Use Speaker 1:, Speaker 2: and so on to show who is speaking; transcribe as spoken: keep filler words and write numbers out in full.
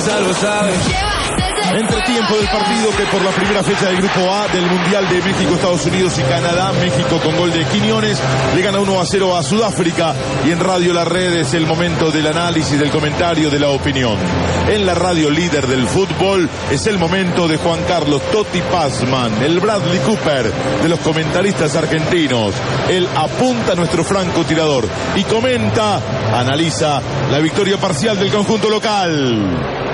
Speaker 1: ya lo sabes.
Speaker 2: Entretiempo del partido que por la primera fecha del Grupo A del Mundial de México, Estados Unidos y Canadá. México con gol de Quiñones le gana uno a cero a Sudáfrica. Y en Radio La Red es el momento del análisis, del comentario, de la opinión. En la radio líder del fútbol es el momento de Juan Carlos Totti Pazman, el Bradley Cooper de los comentaristas argentinos. Él apunta a nuestro francotirador y comenta, analiza la victoria parcial del conjunto local.